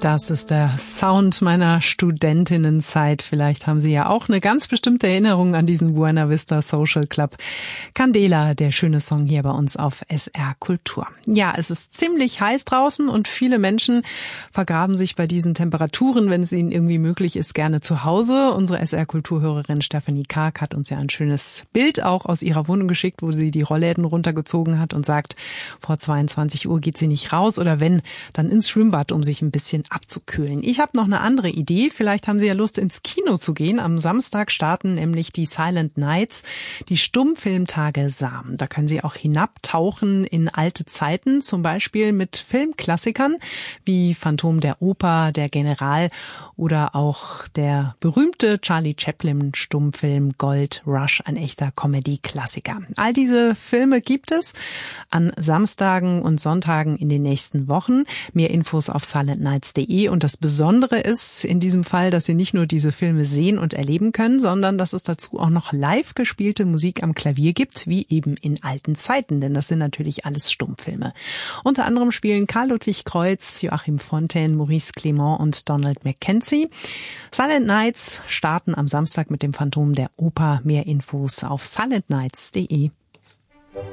Das ist der Sound meiner Studentinnenzeit. Vielleicht haben Sie ja auch eine ganz bestimmte Erinnerung an diesen Buena Vista Social Club. Candela, der schöne Song hier bei uns auf SR Kultur. Ja, es ist ziemlich heiß draußen und viele Menschen vergraben sich bei diesen Temperaturen, wenn es ihnen irgendwie möglich ist, gerne zu Hause. Unsere SR Kulturhörerin Stefanie Karg hat uns ja ein schönes Bild auch aus ihrer Wohnung geschickt, wo sie die Rollläden runtergezogen hat und sagt, vor 22 Uhr geht sie nicht raus oder wenn, dann ins Schwimmbad, um sich ein bisschen abzukühlen. Ich habe noch eine andere Idee. Vielleicht haben Sie ja Lust, ins Kino zu gehen. Am Samstag starten nämlich die Silent Nights, die Stummfilmtage Sam. Da können Sie auch hinabtauchen in alte Zeiten, zum Beispiel mit Filmklassikern wie Phantom der Oper, Der General oder auch der berühmte Charlie Chaplin Stummfilm Gold Rush, ein echter Comedy-Klassiker. All diese Filme gibt es an Samstagen und Sonntagen in den nächsten Wochen. Mehr Infos auf silentnights.de. Und das Besondere ist in diesem Fall, dass Sie nicht nur diese Filme sehen und erleben können, sondern dass es dazu auch noch live gespielte Musik am Klavier gibt, wie eben in alten Zeiten, denn das sind natürlich alles Stummfilme. Unter anderem spielen Karl Ludwig Kreutz, Joachim Fontaine, Maurice Clément und Donald Mackenzie. Silent Nights starten am Samstag mit dem Phantom der Oper. Mehr Infos auf silentnights.de.